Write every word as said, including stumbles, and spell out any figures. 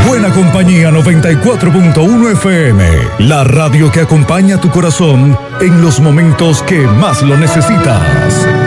Buena Compañía noventa y cuatro punto uno F M, la radio que acompaña tu corazón en los momentos que más lo necesitas.